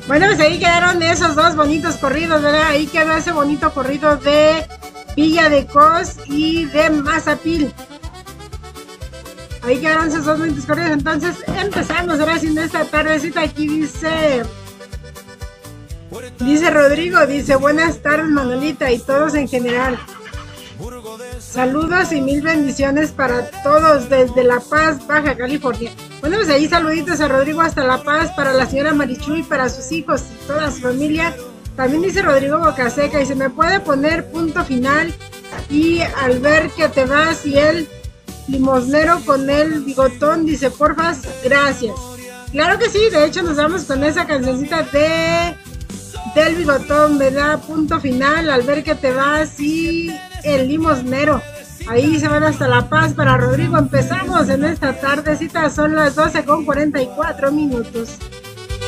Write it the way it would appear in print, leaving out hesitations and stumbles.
Bueno, pues ahí quedaron esos dos bonitos corridos, ¿verdad? Ahí quedó ese bonito corrido de Villa de Cos y de Mazapil. Ahí quedaron esos dos bonitos corridos. Entonces empezamos ahora sí en esta tardecita. Aquí dice Rodrigo, dice buenas tardes Manolita y todos en general. Saludos y mil bendiciones para todos desde La Paz, Baja California. Bueno, pues ahí saluditos a Rodrigo hasta La Paz, para la señora Marichuy, para sus hijos y toda su familia. También dice Rodrigo Bocaseca y se me puede poner punto final y al ver que te vas y el limosnero con el bigotón dice porfas, gracias. Claro que sí, de hecho nos vamos con esa cancioncita del bigotón, ¿verdad? Punto final, al ver que te vas y el limosnero. Ahí se van hasta La Paz para Rodrigo. Empezamos en esta tardecita, son las 12:44 minutos.